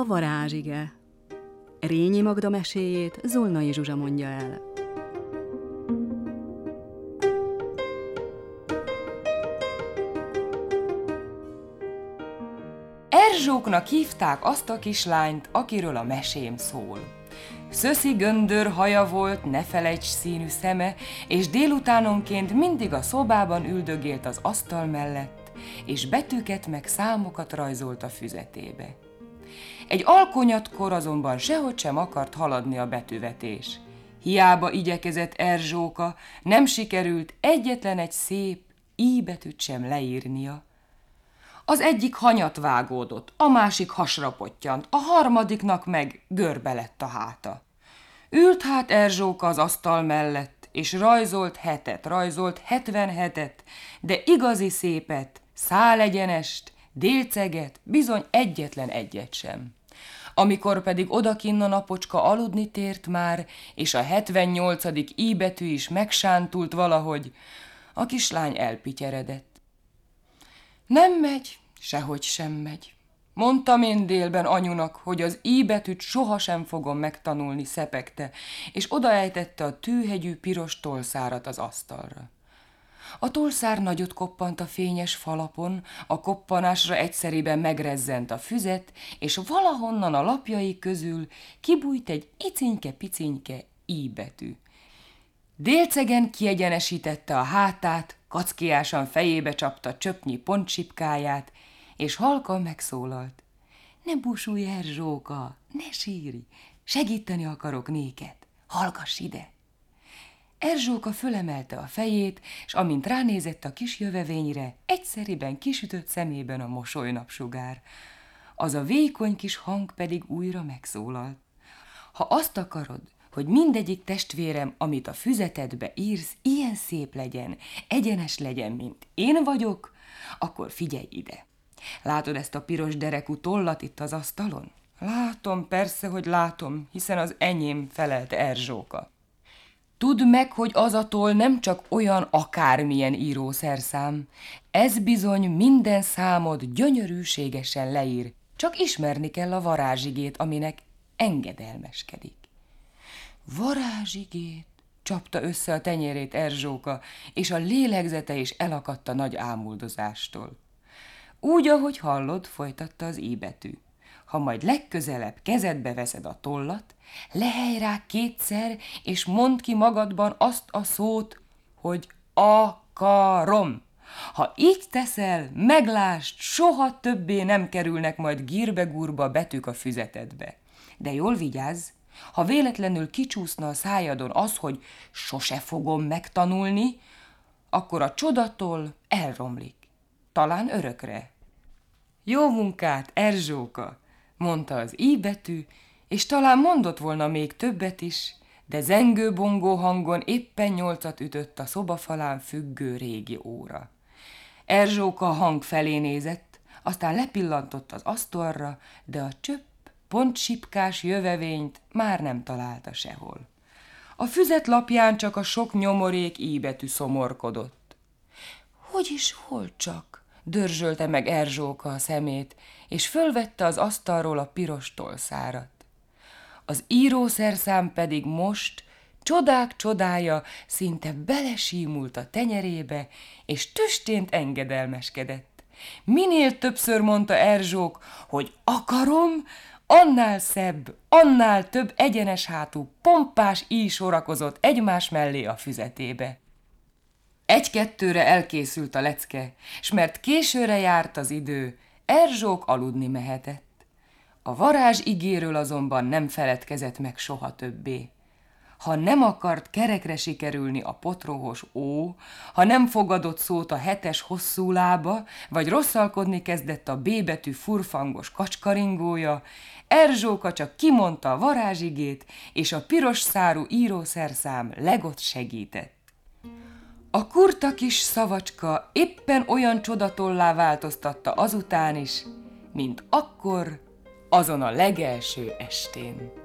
A varázsige. Rényi Magda meséjét Zolnai Zsuzsa mondja el. Erzsóknak hívták azt a kislányt, akiről a mesém szól. Szöszi göndör haja volt, ne felejts színű szeme, és délutánonként mindig a szobában üldögélt az asztal mellett, és betűket meg számokat rajzolt a füzetébe. Egy alkonyatkor azonban sehogy sem akart haladni a betűvetés. Hiába igyekezett Erzsóka, nem sikerült egyetlen egy szép I betűt sem leírnia. Az egyik hanyat vágódott, a másik hasra pottyant, a harmadiknak meg görbe lett a háta. Ült hát Erzsóka az asztal mellett, és rajzolt 77-et, de igazi szépet, szálegyenest, délceget, bizony egyetlen egyet sem. Amikor pedig odakinn a napocska aludni tért már, és a 78. I betű is megsántult valahogy, a kislány elpityeredett. Nem megy, sehogy sem megy. Mondtam én délben anyunak, hogy az I betűt sohasem fogom megtanulni, szepegte, és odaejtette a tűhegyű piros tolszárat az asztalra. A tolszár nagyot koppant a fényes falapon, a koppanásra egyszeriben megrezzent a füzet, és valahonnan a lapjai közül kibújt egy icinke-picinke I betű. Délcegen kiegyenesítette a hátát, kackiásan fejébe csapta csöpnyi pontsipkáját, és halkan megszólalt. Ne búsulj, Erzsóka, ne sírj, segíteni akarok néked, hallgass ide! Erzsóka fölemelte a fejét, és amint ránézett a kis jövevényre, egyszeriben kisütött szemében a mosolynapsugár. Az a vékony kis hang pedig újra megszólalt. Ha azt akarod, hogy mindegyik testvérem, amit a füzetedbe írsz, ilyen szép legyen, egyenes legyen, mint én vagyok, akkor figyelj ide. Látod ezt a piros derekú tollat itt az asztalon? Látom, persze, hogy látom, hiszen az enyém, felelte Erzsóka. Tudd meg, hogy az a toll nem csak olyan akármilyen írószerszám. Ez bizony minden számot gyönyörűségesen leír, csak ismerni kell a varázsigét, aminek engedelmeskedik. Varázsigét, csapta össze a tenyérét Erzsóka, és a lélegzete is elakadt a nagy ámuldozástól. Úgy, ahogy hallod, folytatta az I betű. Ha majd legközelebb kezedbe veszed a tollat, lehely rá kétszer, és mondd ki magadban azt a szót, hogy akarom. Ha így teszel, meglásd, soha többé nem kerülnek majd gírbe-gúrba betűk a füzetedbe. De jól vigyázz, ha véletlenül kicsúszna a szájadon az, hogy sose fogom megtanulni, akkor a csodatól elromlik. Talán örökre. Jó munkát, Erzsóka, mondta az I betű, és talán mondott volna még többet is, de zengő-bongó hangon éppen 8-at ütött a szobafalán függő régi óra. Erzsóka a hang felé nézett, aztán lepillantott az asztalra, de a csöpp, pontsipkás jövevényt már nem találta sehol. A füzet lapján csak a sok nyomorék I betű szomorkodott. Hogy is, hol csak? Dörzsölte meg Erzsóka a szemét, és fölvette az asztalról a piros tolszárat. Az írószerszám pedig most, csodák csodája, szinte belesímult a tenyerébe, és tüstént engedelmeskedett. Minél többször mondta Erzsók, hogy akarom, annál szebb, annál több egyenes hátú, pompás íj sorakozott egymás mellé a füzetébe. Egy-kettőre elkészült a lecke, s mert későre járt az idő, Erzsók aludni mehetett. A varázsigéről azonban nem feledkezett meg soha többé. Ha nem akart kerekre sikerülni a potróhos ó, ha nem fogadott szót a 7-es hosszú lába, vagy rosszalkodni kezdett a B betű furfangos kacskaringója, Erzsóka csak kimondta a varázsigét, és a piros szárú írószerszám legott segített. A kurta kis szavacska éppen olyan csodatollá változtatta azután is, mint akkor, azon a legelső estén.